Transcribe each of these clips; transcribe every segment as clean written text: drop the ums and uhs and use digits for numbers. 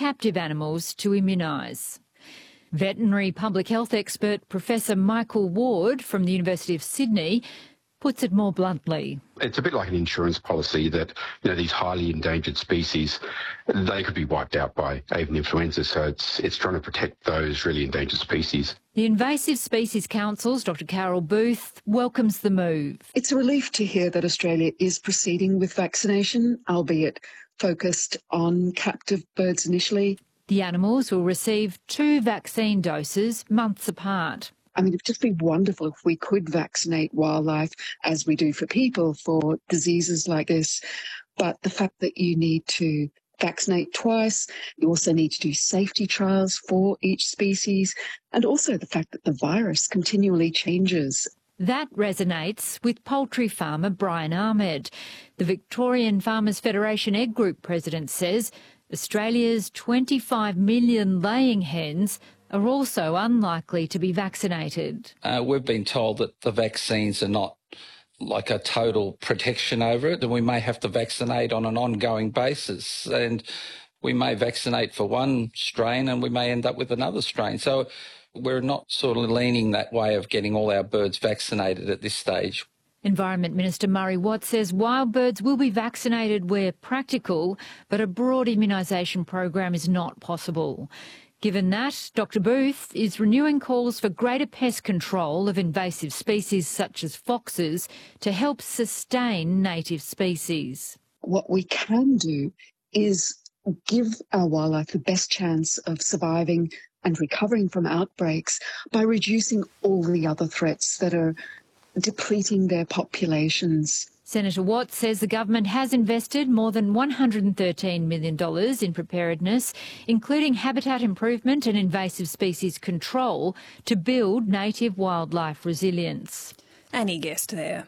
captive animals to immunise. Veterinary public health expert Professor Michael Ward from the University of Sydney puts it more bluntly. It's a bit like an insurance policy that, these highly endangered species, they could be wiped out by avian influenza. So it's trying to protect those really endangered species. The Invasive Species Council's Dr Carol Booth welcomes the move. It's a relief to hear that Australia is proceeding with vaccination, albeit focused on captive birds initially. The animals will receive 2 vaccine doses months apart. I mean, it'd just be wonderful if we could vaccinate wildlife as we do for people for diseases like this. But the fact that you need to vaccinate twice, you also need to do safety trials for each species, and also the fact that the virus continually changes. That resonates with poultry farmer Brian Ahmed. The Victorian Farmers Federation Egg Group president says Australia's 25 million laying hens are also unlikely to be vaccinated. We've been told that the vaccines are not like a total protection over it, and we may have to vaccinate on an ongoing basis. And we may vaccinate for one strain and we may end up with another strain. So we're not sort of leaning that way of getting all our birds vaccinated at this stage. Environment Minister Murray Watt says wild birds will be vaccinated where practical, but a broad immunisation program is not possible. Given that, Dr Booth is renewing calls for greater pest control of invasive species such as foxes to help sustain native species. What we can do is give our wildlife the best chance of surviving and recovering from outbreaks by reducing all the other threats that are depleting their populations. Senator Watt says the government has invested more than $113 million in preparedness, including habitat improvement and invasive species control, to build native wildlife resilience. Annie Guest there.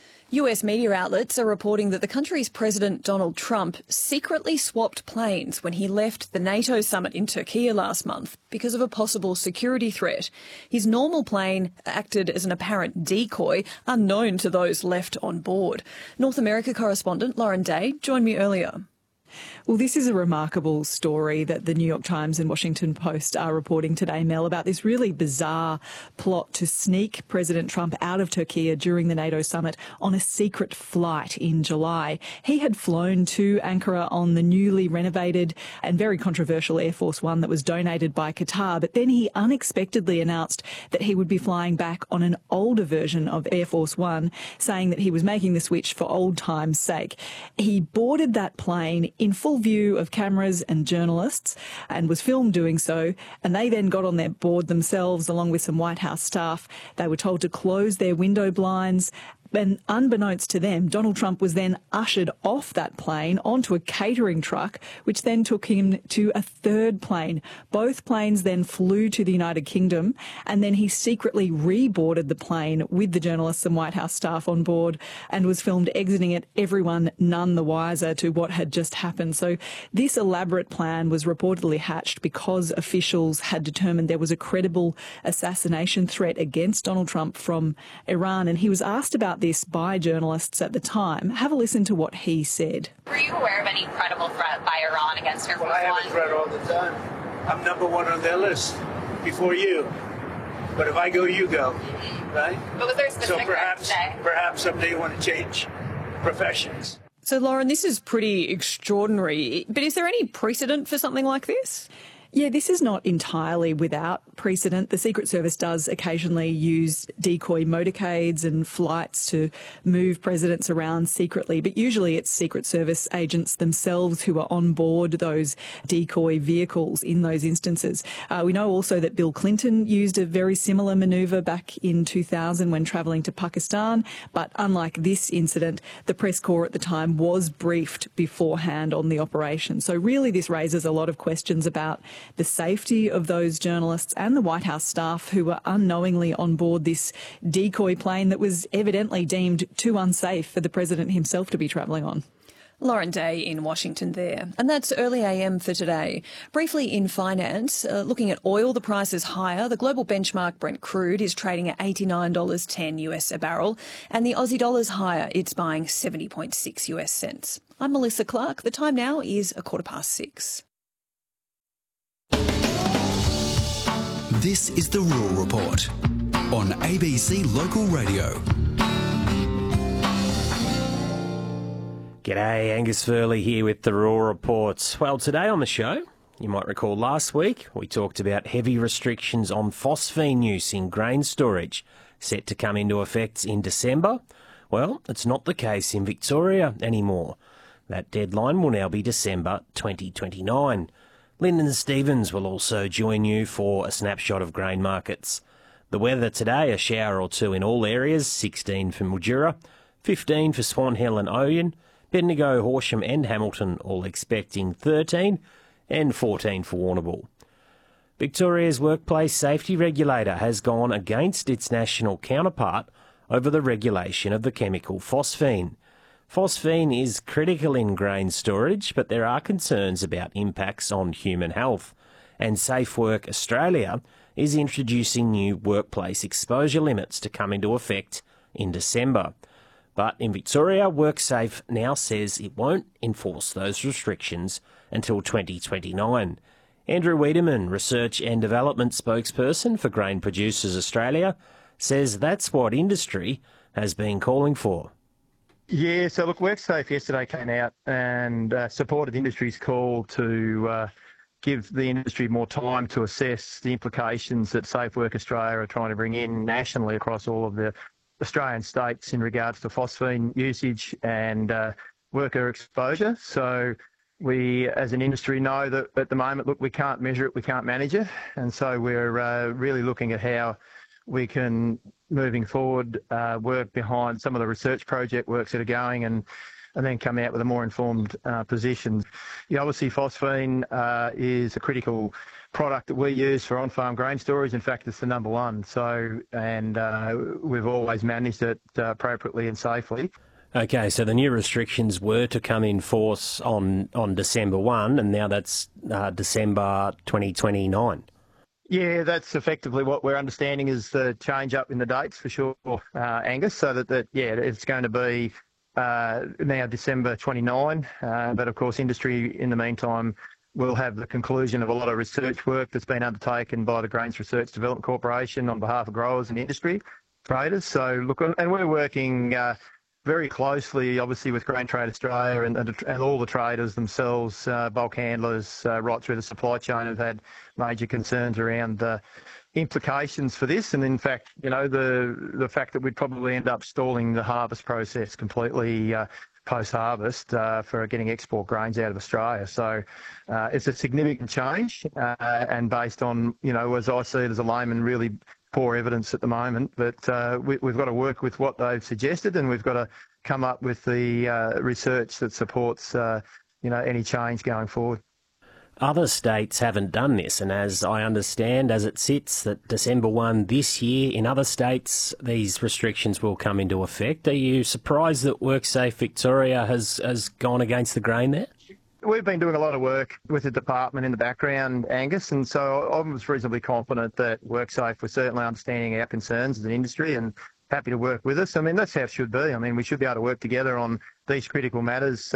US media outlets are reporting that the country's President Donald Trump secretly swapped planes when he left the NATO summit in Turkey last month because of a possible security threat. His normal plane acted as an apparent decoy, unknown to those left on board. North America correspondent Lauren Day joined me earlier. Well, this is a remarkable story that the New York Times and Washington Post are reporting today, Mel, about this really bizarre plot to sneak President Trump out of Turkey during the NATO summit on a secret flight in July. He had flown to Ankara on the newly renovated and very controversial Air Force One that was donated by Qatar, but then he unexpectedly announced that he would be flying back on an older version of Air Force One, saying that he was making the switch for old time's sake. He boarded that plane in full view of cameras and journalists and was filmed doing so, and they then got on their board themselves along with some White House staff. They were told to close their window blinds. And unbeknownst to them, Donald Trump was then ushered off that plane onto a catering truck, which then took him to a third plane. Both planes then flew to the United Kingdom, and then he secretly reboarded the plane with the journalists and White House staff on board and was filmed exiting it, everyone none the wiser to what had just happened. So this elaborate plan was reportedly hatched because officials had determined there was a credible assassination threat against Donald Trump from Iran, and he was asked about this by journalists at the time. Have a listen to what he said. Were you aware of any credible threat by Iran against Air Force One? I have a threat all the time. I'm number one on their list before you. But if I go, you go, right? But was there a specific threat today? Perhaps someday you want to change professions. So, Lauren, this is pretty extraordinary, but is there any precedent for something like this? Yeah, this is not entirely without precedent. The Secret Service does occasionally use decoy motorcades and flights to move presidents around secretly, but usually it's Secret Service agents themselves who are on board those decoy vehicles in those instances. We know also that Bill Clinton used a very similar manoeuvre back in 2000 when travelling to Pakistan, but unlike this incident, the press corps at the time was briefed beforehand on the operation. So really this raises a lot of questions about the safety of those journalists and the White House staff who were unknowingly on board this decoy plane that was evidently deemed too unsafe for the president himself to be travelling on. Lauren Day in Washington there. And that's Early AM for today. Briefly in finance, looking at oil, the price is higher. The global benchmark Brent crude is trading at $89.10 US a barrel, and the Aussie dollar's higher. It's buying 70.6 US cents. I'm Melissa Clark. The time now is 6:15. This is The Rural Report on ABC Local Radio. G'day, Angus Furley here with The Rural Reports. Well, today on the show, you might recall last week we talked about heavy restrictions on phosphine use in grain storage set to come into effect in December. Well, it's not the case in Victoria anymore. That deadline will now be December 2029. Lyndon Stevens will also join you for a snapshot of grain markets. The weather today, a shower or two in all areas, 16 for Mildura, 15 for Swan Hill and Oyen, Bendigo, Horsham and Hamilton all expecting 13 and 14 for Warrnambool. Victoria's workplace safety regulator has gone against its national counterpart over the regulation of the chemical phosphine. Phosphine is critical in grain storage, but there are concerns about impacts on human health. And Safe Work Australia is introducing new workplace exposure limits to come into effect in December. But in Victoria, WorkSafe now says it won't enforce those restrictions until 2029. Andrew Wiedemann, Research and Development Spokesperson for Grain Producers Australia, says that's what industry has been calling for. Yeah, so look, WorkSafe yesterday came out and supported industry's call to give the industry more time to assess the implications that Safe Work Australia are trying to bring in nationally across all of the Australian states in regards to phosphine usage and worker exposure. So we, as an industry, know that at the moment, look, we can't measure it, we can't manage it. And so we're really looking at how we can, moving forward, work behind some of the research project works that are going and then come out with a more informed position. Yeah, obviously, phosphine is a critical product that we use for on-farm grain storage. In fact, it's the number one. So, and we've always managed it appropriately and safely. Okay, so the new restrictions were to come in force on December 1, and now that's December 2029. Yeah, that's effectively what we're understanding is the change up in the dates for sure, Angus, so that it's going to be now December 29. But of course, industry in the meantime will have the conclusion of a lot of research work that's been undertaken by the Grains Research Development Corporation on behalf of growers and industry traders. So look, and we're working very closely, obviously, with Grain Trade Australia and all the traders themselves, bulk handlers, right through the supply chain have had major concerns around the implications for this. And in fact, you know, the fact that we'd probably end up stalling the harvest process completely post-harvest for getting export grains out of Australia. So it's a significant change and based on, you know, as I see it as a layman, really poor evidence at the moment, but we've got to work with what they've suggested, and we've got to come up with the research that supports, any change going forward. Other states haven't done this, and as I understand, as it sits, that December 1 this year, in other states, these restrictions will come into effect. Are you surprised that WorkSafe Victoria has gone against the grain there? We've been doing a lot of work with the department in the background, Angus, and so I was reasonably confident that WorkSafe was certainly understanding our concerns as an industry and happy to work with us. I mean, that's how it should be. I mean, we should be able to work together on these critical matters.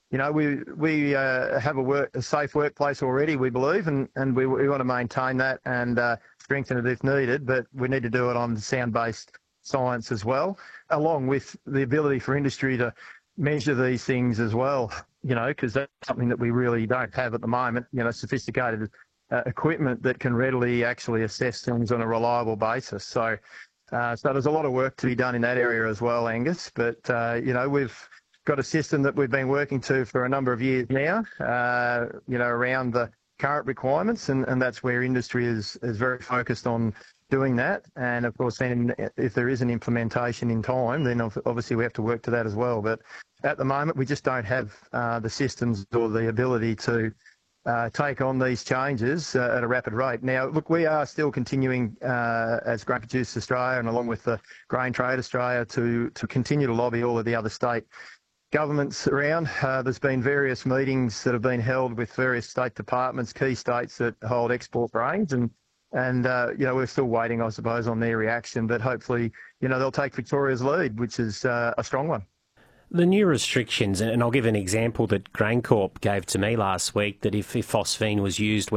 We have a safe workplace already, we believe, and we want to maintain that and strengthen it if needed, but we need to do it on sound-based science as well, along with the ability for industry to measure these things as well, because that's something that we really don't have at the moment, sophisticated equipment that can readily actually assess things on a reliable basis. So there's a lot of work to be done in that area as well, Angus, but, we've got a system that we've been working to for a number of years now, around the current requirements, and that's where industry is very focused on doing that. And of course, then if there is an implementation in time, then obviously we have to work to that as well. But at the moment, we just don't have the systems or the ability to take on these changes at a rapid rate. Now, look, we are still continuing as Grain Producers Australia and along with the Grain Trade Australia to continue to lobby all of the other state governments around. There's been various meetings that have been held with various state departments, key states that hold export grains, and we're still waiting, I suppose, on their reaction. But hopefully, they'll take Victoria's lead, which is a strong one. The new restrictions, and I'll give an example that GrainCorp gave to me last week, that if phosphine was used